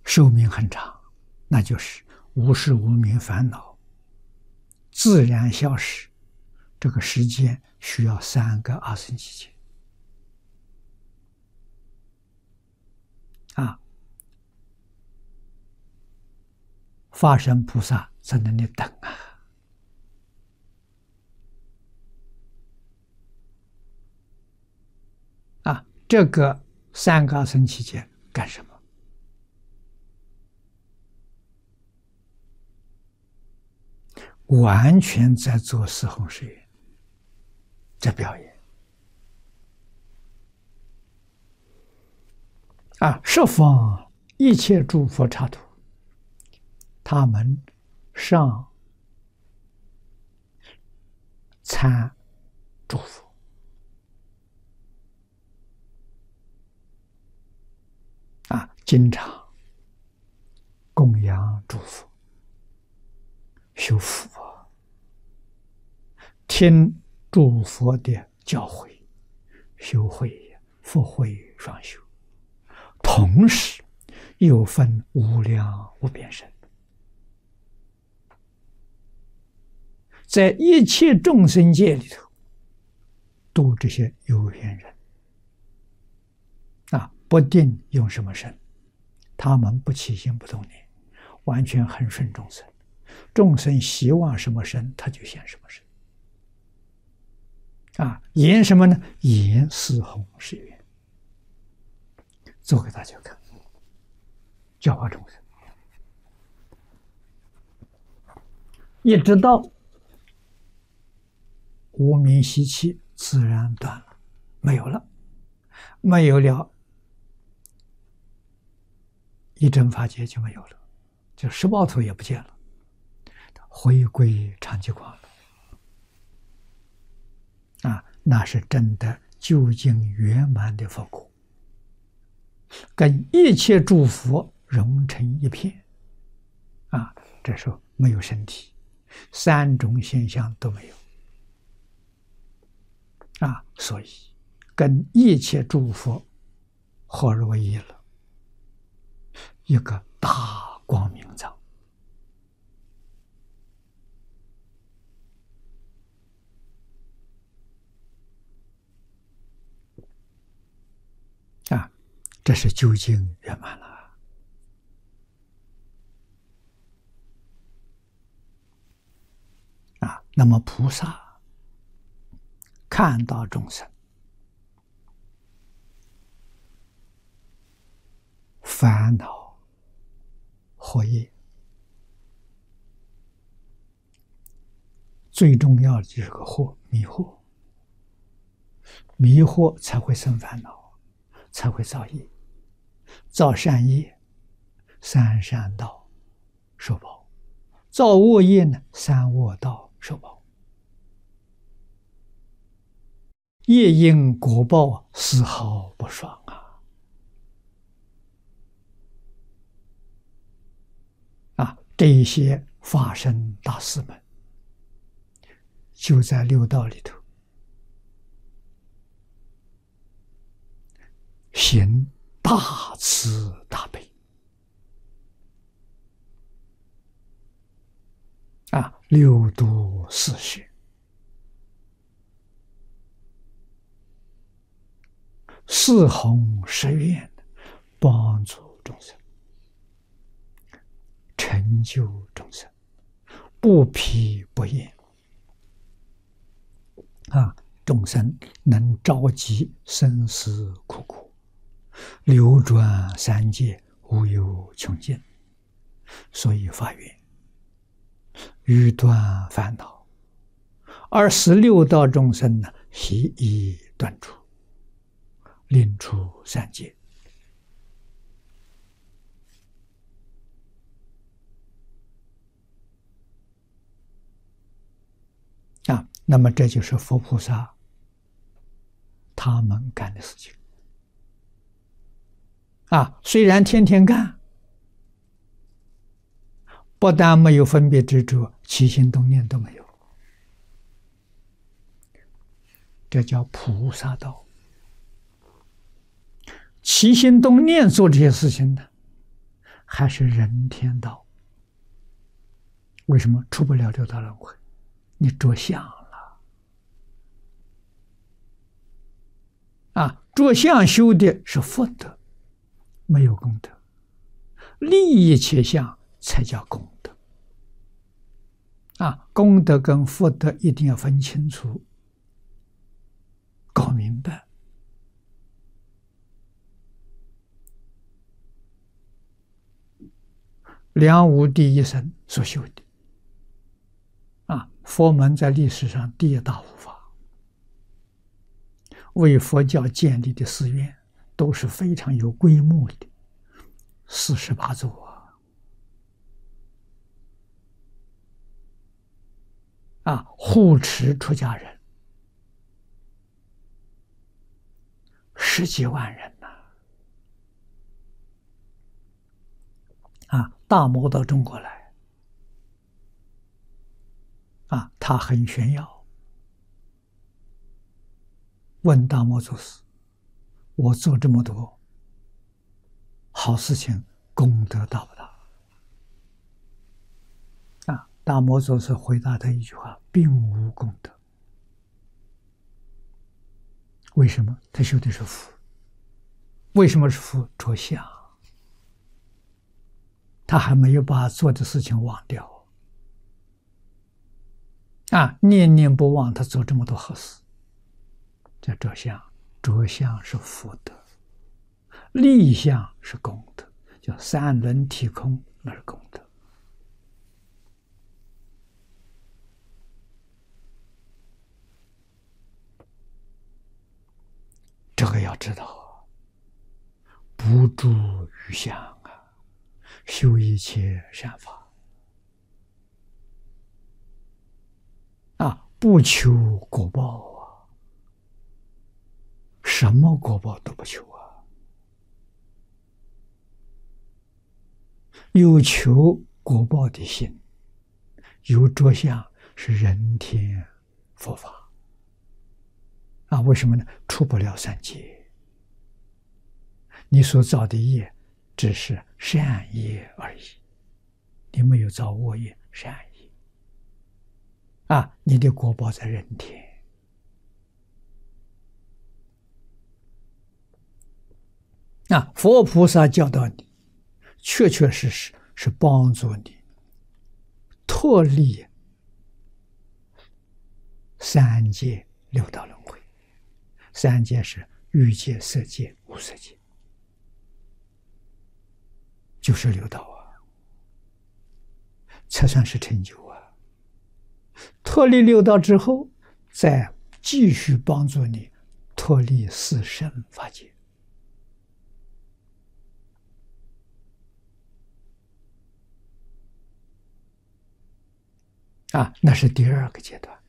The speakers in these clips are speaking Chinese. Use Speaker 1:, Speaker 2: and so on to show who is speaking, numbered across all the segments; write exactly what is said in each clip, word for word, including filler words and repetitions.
Speaker 1: 寿命很长，那就是无事无明烦恼自然消失。这个时间需要三个阿僧祇劫啊！法身菩萨在那里等啊！啊，这个三个阿僧祇劫干什么？完全在做四弘誓愿，在表演啊！十方一切诸佛刹土，他们上参诸佛啊，经常供养诸佛，修福啊，听诸佛的教诲，修慧福慧双修，同时又分无量无边身，在一切众生界里头度这些有缘人啊，不定用什么身，他们不起心不动念，完全恒顺众生。众生希望什么身，他就现什么身啊！演什么呢？演四弘誓愿，做给大家看，教化众生，一直到无明习气自然断了，没有了，没有了，一真法界就没有了，就十报图也不见了。回归常寂光了啊，那是真的究竟圆满的佛果，跟一切诸佛融成一片啊！这时候没有身体，三种现象都没有啊，所以跟一切诸佛合而为一了，一个大光明藏。啊，这是究竟圆满了啊！那么菩萨看到众生烦恼惑业，最重要的就是个惑，迷惑，迷惑才会生烦恼。才会造业，造善业，三善道受报；造恶业呢，三恶道受报。业因果报丝毫不爽啊！啊，这些法身大士们，就在六道里头。行大慈大悲啊，六度四摄，四弘誓愿，帮助众生，成就众生，不疲不厌啊！众生能着急生死苦苦，流转三界，无有穷尽。所以发愿欲断烦恼，而使六道众生呢，悉以断除，令出三界啊！那么这就是佛菩萨他们干的事情啊！虽然天天干，不但没有分别执着，起心动念都没有，这叫菩萨道。起心动念做这些事情呢， 还是人天道。为什么出不了六道轮回？你着相了啊！着相修的是福德，没有功德。利益切相才叫功德啊！功德跟福德一定要分清楚，搞明白。梁武帝一生所修的啊，佛门在历史上第一大护法，为佛教建立的寺院都是非常有规模的，四十八座啊，啊，护持出家人十几万人呐，啊，大摩到中国来，啊，他很炫耀，问大摩祖师：“我做这么多好事情，功德大不大？”啊，大摩祖师回答他一句话：“并无功德。”为什么？他修的是福。为什么是福？着相。他还没有把做的事情忘掉啊，念念不忘，他做这么多好事，叫着相。着相是福德，立相是功德，叫三轮体空，那是功德。这个要知道，不住于相啊，修一切善法啊，不求果报啊，什么果报都不求啊。有求果报的心，有着相是人天佛法啊。为什么呢？出不了三界，你所造的业只是善业而已，你没有造恶业、善业啊，你的果报在人天啊。佛菩萨教导你，确确实实是帮助你脱离三界六道轮回。三界是欲界、色界、无色界，就是六道啊，才算是成就啊。脱离六道之后，再继续帮助你脱离四圣法界啊，那是第二个阶段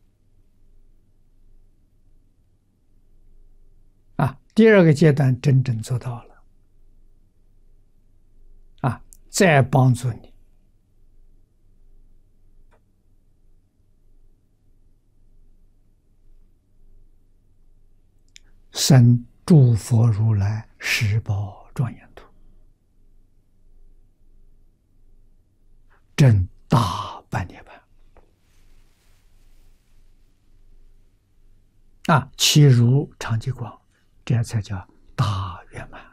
Speaker 1: 啊。第二个阶段真正做到了啊，再帮助你生诸佛如来十宝庄严土，证大般涅槃啊，其如常寂光，这才叫大圆满。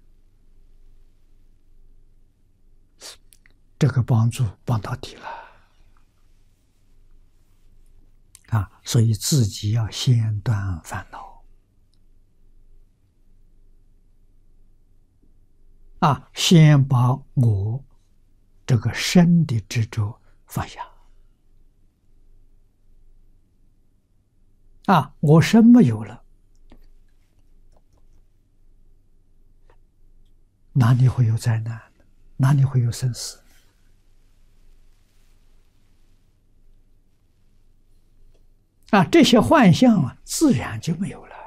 Speaker 1: 这个帮助帮到底了啊！所以自己要先断烦恼啊，先把我这个身的执着放下啊，我身没有了，哪里会有灾难？哪里会有生死？啊，这些幻象啊，自然就没有了。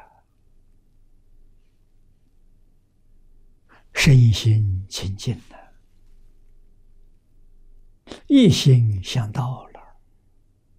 Speaker 1: 身心清净了，一心向道了。